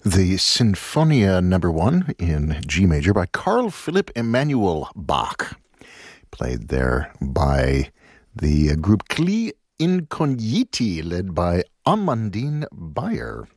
The Sinfonia Number 1 in G major by Carl Philipp Emanuel Bach, played there by the group Cli Incogniti, led by Amandine Bayer.